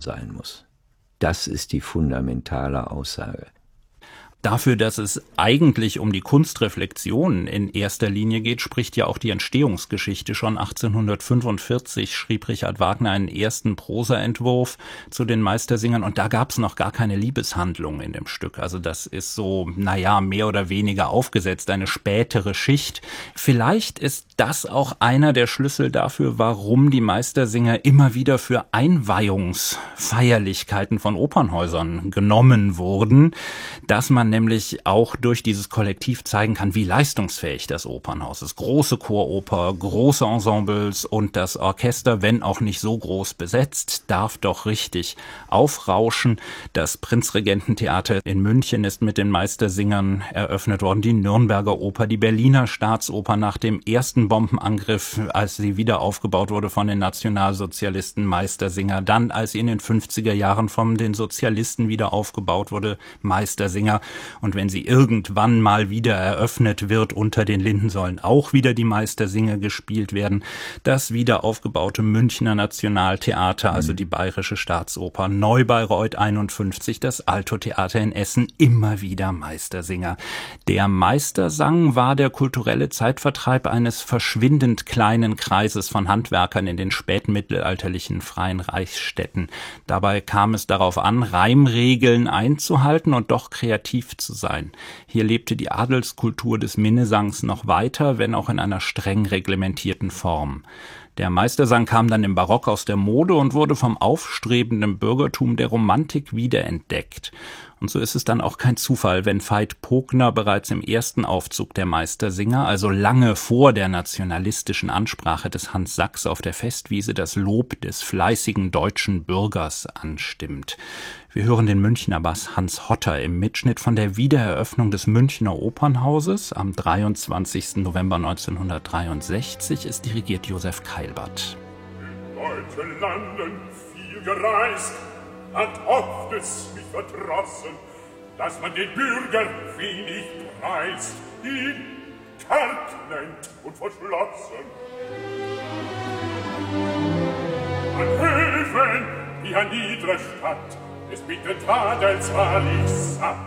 sein muss. Das ist die fundamentale Aussage. Dafür, dass es eigentlich um die Kunstreflexion in erster Linie geht, spricht ja auch die Entstehungsgeschichte. Schon 1845 schrieb Richard Wagner einen ersten Prosaentwurf zu den Meistersingern und da gab es noch gar keine Liebeshandlung in dem Stück. Also das ist so, mehr oder weniger aufgesetzt, eine spätere Schicht. Vielleicht ist das auch einer der Schlüssel dafür, warum die Meistersinger immer wieder für Einweihungsfeierlichkeiten von Opernhäusern genommen wurden, dass man nämlich auch durch dieses Kollektiv zeigen kann, wie leistungsfähig das Opernhaus ist. Große Choroper, große Ensembles und das Orchester, wenn auch nicht so groß besetzt, darf doch richtig aufrauschen. Das Prinzregententheater in München ist mit den Meistersingern eröffnet worden, die Nürnberger Oper, die Berliner Staatsoper nach dem ersten Bombenangriff, als sie wieder aufgebaut wurde von den Nationalsozialisten, Meistersinger. Dann, als sie in den 50er Jahren von den Sozialisten wieder aufgebaut wurde, Meistersinger. Und wenn sie irgendwann mal wieder eröffnet wird, unter den Linden sollen auch wieder die Meistersinger gespielt werden. Das wieder aufgebaute Münchner Nationaltheater, also die Bayerische Staatsoper, Neubayreuth 51, das Alto-Theater in Essen, immer wieder Meistersinger. Der Meistersang war der kulturelle Zeitvertreib eines verschwindend kleinen Kreises von Handwerkern in den spätmittelalterlichen freien Reichsstädten. Dabei kam es darauf an, Reimregeln einzuhalten und doch kreativ zu sein. Hier lebte die Adelskultur des Minnesangs noch weiter, wenn auch in einer streng reglementierten Form. Der Meistersang kam dann im Barock aus der Mode und wurde vom aufstrebenden Bürgertum der Romantik wiederentdeckt. Und so ist es dann auch kein Zufall, wenn Veit Pogner bereits im ersten Aufzug der Meistersinger, also lange vor der nationalistischen Ansprache des Hans Sachs auf der Festwiese, das Lob des fleißigen deutschen Bürgers anstimmt. Wir hören den Münchner Bass Hans Hotter im Mitschnitt von der Wiedereröffnung des Münchner Opernhauses am 23. November 1963. Es dirigiert Josef Keilbert. In deutschen Landen viel gereist, hat oft es mich verdrossen, dass man den Bürger wenig preist, ihn karg nennt und verschlossen. An Höfen wie an niedrer Stadt, es bieten Tadels wahrlich satt.